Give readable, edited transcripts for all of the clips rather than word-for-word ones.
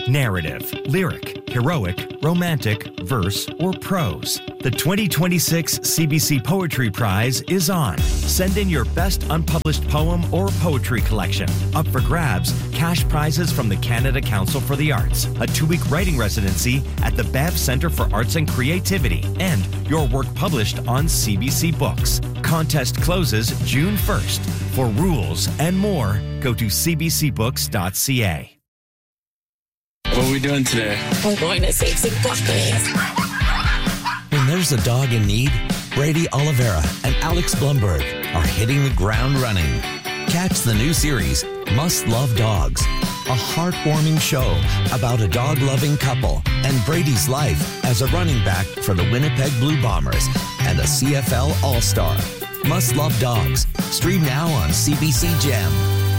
narrative, lyric, heroic, romantic, verse, or prose. The 2026 CBC Poetry Prize is on. Send in your best unpublished poem or poetry collection. Up for grabs, cash prizes from the Canada Council for the Arts, a 2-week writing residency at the Bev Centre for Arts and Creativity, and your work published on CBC Books. Contest closes June 1st. For rules and more, go to cbcbooks.ca. What are we doing today? We're going to save some puppies. When there's a dog in need, Brady Oliveira and Alex Blumberg are hitting the ground running. Catch the new series, Must Love Dogs, a heartwarming show about a dog-loving couple and Brady's life as a running back for the Winnipeg Blue Bombers and a CFL All-Star. Must Love Dogs. Stream now on CBC Gem.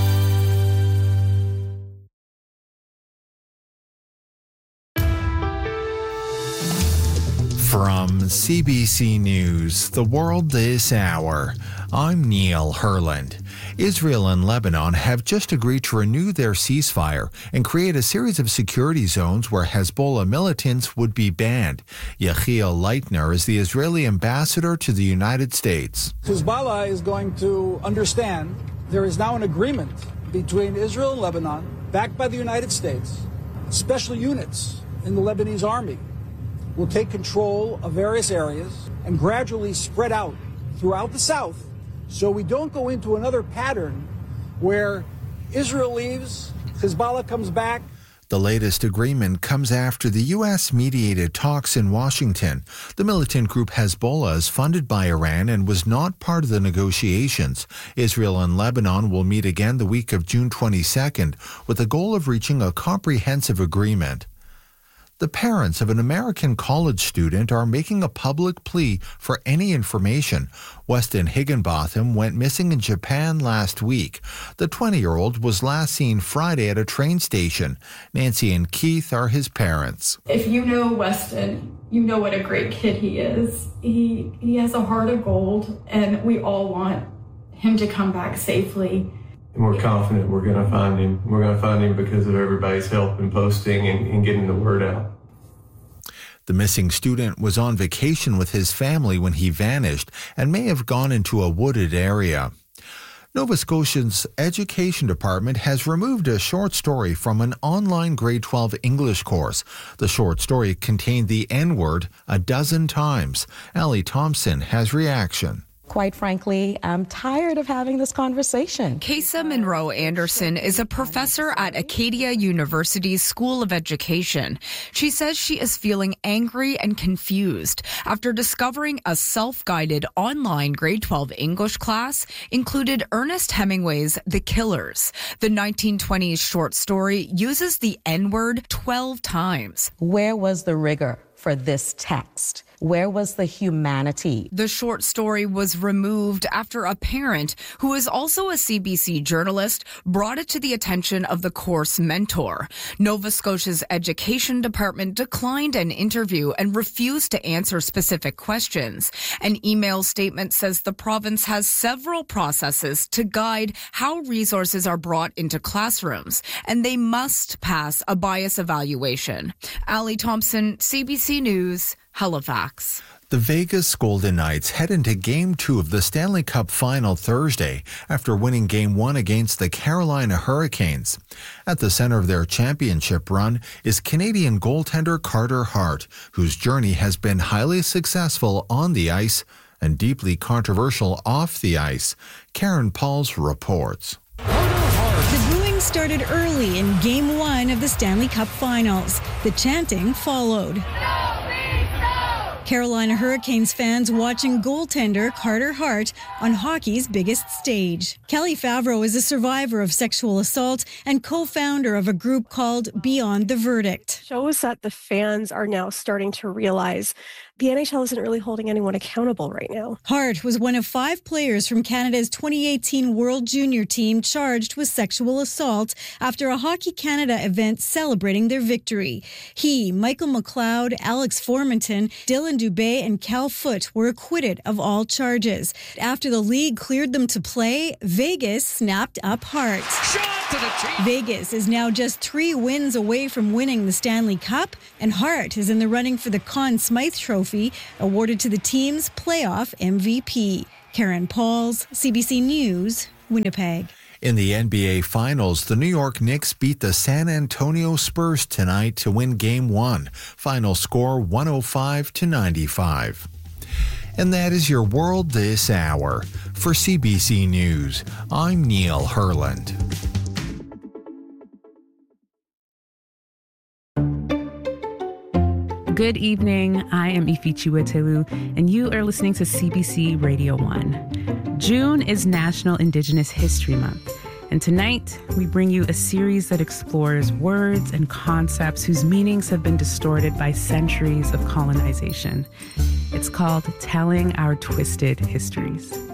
From CBC News, The World This Hour, I'm Neil Herland. Israel and Lebanon have just agreed to renew their ceasefire and create a series of security zones where Hezbollah militants would be banned. Yechiel Leitner is the Israeli ambassador to the United States. Hezbollah is going to understand there is now an agreement between Israel and Lebanon, backed by the United States. Special units in the Lebanese army will take control of various areas and gradually spread out throughout the south so we don't go into another pattern where Israel leaves, Hezbollah comes back. The latest agreement comes after the U.S. mediated talks in Washington. The militant group Hezbollah is funded by Iran and was not part of the negotiations. Israel and Lebanon will meet again the week of June 22nd with the goal of reaching a comprehensive agreement. The parents of an American college student are making a public plea for any information. Weston Higginbotham went missing in Japan last week. The 20-year-old was last seen Friday at a train station. Nancy and Keith are his parents. If you know Weston, you know what a great kid he is. He has a heart of gold, and we all want him to come back safely. And we're confident we're going to find him. We're going to find him because of everybody's help in posting and getting the word out. The missing student was on vacation with his family when he vanished and may have gone into a wooded area. Nova Scotia's Education Department has removed a short story from an online grade 12 English course. The short story contained the N-word a dozen times. Allie Thompson has reaction. Quite frankly, I'm tired of having this conversation. Kesa Monroe Anderson is a professor at Acadia University's School of Education. She says she is feeling angry and confused after discovering a self-guided online grade 12 English class included Ernest Hemingway's The Killers. The 1920s short story uses the N-word 12 times. Where was the rigor for this text? Where was the humanity? The short story was removed after a parent, who is also a CBC journalist, brought it to the attention of the course mentor. Nova Scotia's Education Department declined an interview and refused to answer specific questions. An email statement says the province has several processes to guide how resources are brought into classrooms, and they must pass a bias evaluation. Allie Thompson, CBC News, Halifax. The Vegas Golden Knights head into Game 2 of the Stanley Cup Final Thursday after winning Game 1 against the Carolina Hurricanes. At the center of their championship run is Canadian goaltender Carter Hart, whose journey has been highly successful on the ice and deeply controversial off the ice. Karen Pauls reports. The booing started early in Game 1 of the Stanley Cup Finals. The chanting followed. Carolina Hurricanes fans watching goaltender Carter Hart on hockey's biggest stage. Kelly Favreau is a survivor of sexual assault and co-founder of a group called Beyond the Verdict. Shows that the fans are now starting to realize the NHL isn't really holding anyone accountable right now. Hart was one of 5 players from Canada's 2018 World Junior team charged with sexual assault after a Hockey Canada event celebrating their victory. He, Michael McLeod, Alex Formanton, Dylan Dubé, and Cal Foote were acquitted of all charges. After the league cleared them to play, Vegas snapped up Hart. Shot! Vegas is now just 3 wins away from winning the Stanley Cup, and Hart is in the running for the Conn Smythe Trophy, awarded to the team's playoff MVP. Karen Pauls, CBC News, Winnipeg. In the NBA Finals, the New York Knicks beat the San Antonio Spurs tonight to win Game 1. Final score 105-95. And that is your world this hour. For CBC News, I'm Neil Herland. Good evening. I am Ifi Chiwetelu, and you are listening to CBC Radio 1. June is National Indigenous History Month, and tonight we bring you a series that explores words and concepts whose meanings have been distorted by centuries of colonization. It's called Telling Our Twisted Histories.